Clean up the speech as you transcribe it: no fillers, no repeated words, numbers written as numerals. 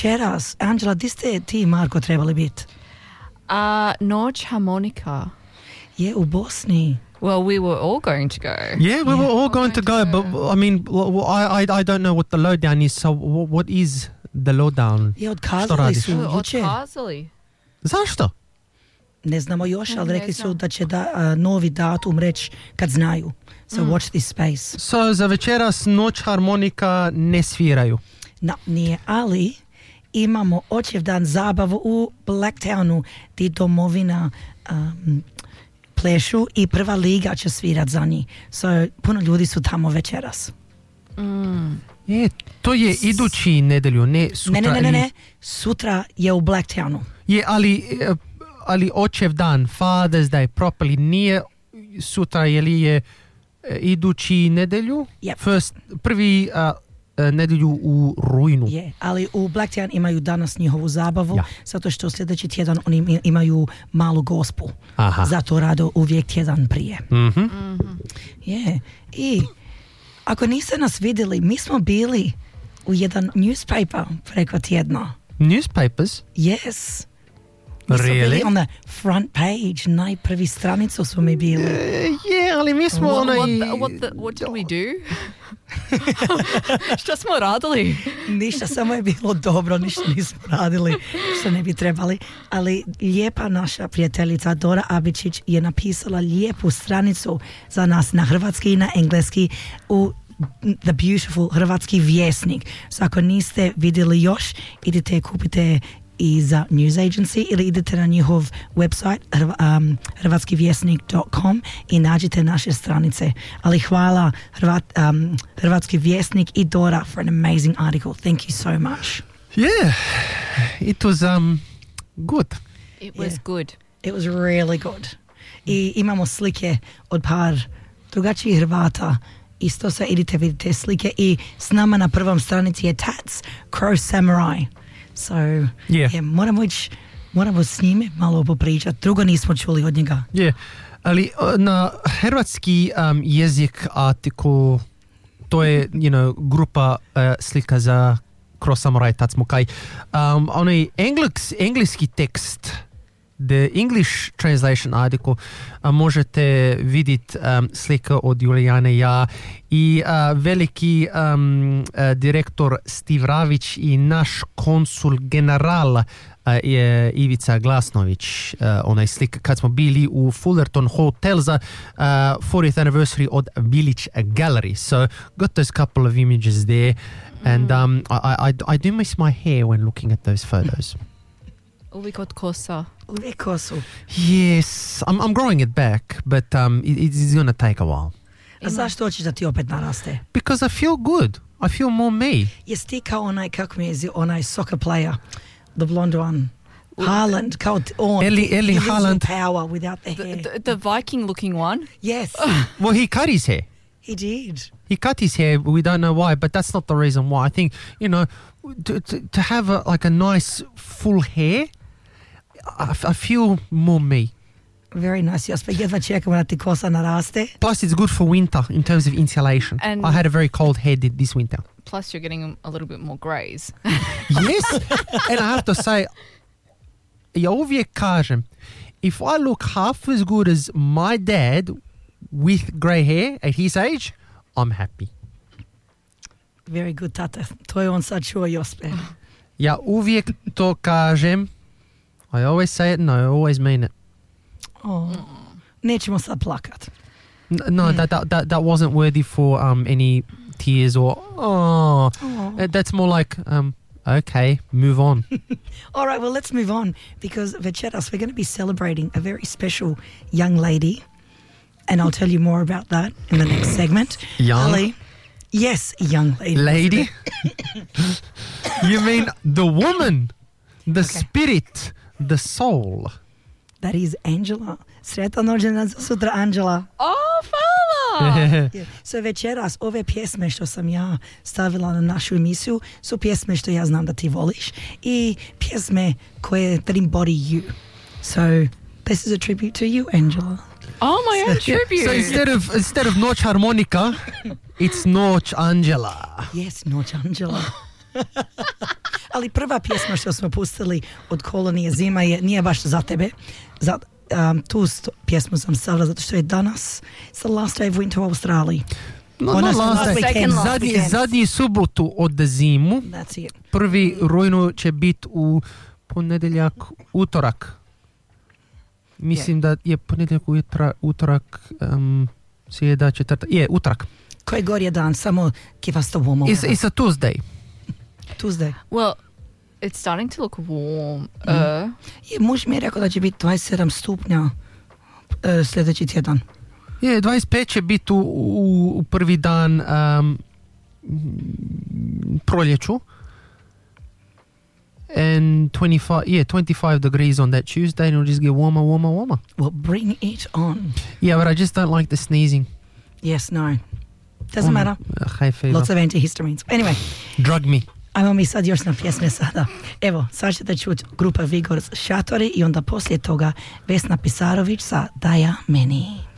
Večeras, Angela, di ste ti i Marko trebali biti? Noć harmonika. Je u Bosni. Well, we were all going to go. Yeah, we were all going to go, but I mean, I don't know what the lowdown is. So, what is the lowdown? Je, otkazali su juče. Otkazali. Zašto? Ne znamo još, ali rekli su da će novi datum reći kad znaju. So watch this space. So, za večeras noć harmonika ne sviraju. No, nije, ali imamo očev dan zabavu u Blacktownu, di domovina plešu i prva liga će svirat za njih. So, puno ljudi su tamo večeras. Je, to je idući nedelju, ne sutra. Ne. Sutra je u Blacktownu. Je, ali očev dan, Father's Day, properly, nije sutra, je idući nedelju? Yep. Prvi nedelju u rujnu. Je, ali u Blacktown imaju danas njihovu zabavu, zato što sljedeći tjedan oni imaju malu gospu. Aha. Zato rado uvijek tjedan prije. Je, i ako niste nas vidjeli, mi smo bili u jedan newspaper preko tjedna. Newspapers? Yes. Mi smo bili on the front page, najprvi stranicu smo mi bili. Ali mi smo What did we do? Šta smo radili? Ništa, samo je bilo dobro, ništa nismo radili što ne bi trebali, ali lijepa naša prijateljica Dora Abičić je napisala lijepu stranicu za nas na hrvatski i na engleski u The Beautiful hrvatski vjesnik. So ako niste vidjeli još, idite kupite i za News Agency ili idete na njihov website hrvatskivjesnik.com i nađite naše stranice. Ali hvala Hrvatski vjesnik i Dora for an amazing article. Thank you so much. Yeah, it was good. It was good. It was really good. I imamo slike od par drugačijih Hrvata. Isto se idite vidite slike i s nama na prvom stranici je Tats, Crow Samurai. So, moramo s njime malo popričati. Drugo nismo čuli od njega. Ali na hrvatski jezik artikul, to je, grupa slika za Crow Samurai, Tats Mokaj. Onaj engleski tekst, the English translation article, možete vidjeti slika od Julijane ja i veliki direktor Steve Ravić i naš konsul general je Ivica Glasnović, onaj slika kad smo bili u Fullerton Hotel za 40th anniversary od Village Gallery. So got those couple of images there, and I do miss my hair when looking at those photos. Uvijek od kosa. Uvijek kosu. Yes, I'm growing it back, but it's going to take a while. A zašto hoćeš da ti opet naraste? Because I feel good. I feel more me. Jesi ti kao onaj soccer player, the blonde one? Haaland, kao on. Erling Haaland. Power without the hair. The Viking looking one? Yes. Well, he cut his hair. He did. He cut his hair. We don't know why, but that's not the reason why. I think, to have a nice full hair, I feel more me. Very nice. Ja spet jedva čekam da ti kosa naraste. Plus, it's good for winter in terms of insulation. And I had a very cold head this winter. Plus, you're getting a little bit more greys. Yes. And I have to say, ja uvijek kažem, if I look half as good as my dad with grey hair at his age, I'm happy. Very good, tata. To je on sad čuo, Jospe. Ja uvijek to kažem. I always say it and I always mean it. Oh. Nećemo sad plakat. No, that wasn't worthy for any tears or that's more like okay, move on. All right, well, let's move on because večeras we're going to be celebrating a very special young lady, and I'll tell you more about that in the next segment. Young? Ali, yes, young lady. Lady? You mean the woman, the spirit, the soul. That is Angela. Sretan rođendan za sutra, Angela. Oh, hvala! Yeah. So večeras ove pjesme što sam ja stavila na našu emisiju su pjesme što ja znam da ti voliš i pjesme koje that embody you. So this is a tribute to you, Angela. Oh, my own tribute. So instead of Noć harmonika, it's Noć Angela. Yes, Noć Angela. Ali prva pjesma što smo pustili od Kolonije Zima nije baš za tebe. Pjesmu sam stavila zato što je danas it's the last day of winter u Australiji. Zadnji subotu od zimu. That's it. 1. rujnu će biti u ponedjeljak, utorak. Mislim da je ponedjeljak, utorak, srijeda, četvrtak. Utorak. Koji gor je dan? Samo give us the warm over. It's a Tuesday. Tuesday. Well, it's starting to look warm. Muž mi je rekao da će biti 27 stupnja sljedeći tjedan. 25 će biti u prvi dan proljeću. And 25 degrees on that Tuesday, and it'll just get warmer. Well, bring it on. Yeah, but I just don't like the sneezing. Yes, no. Doesn't matter. High fever. Lots of antihistamines. Anyway. Drug me. Ajmo mi sad još na pjesme sada. Evo, sad ćete čuti grupa Vigor Šatori i onda poslije toga Vesna Pisarović sa Daja meni.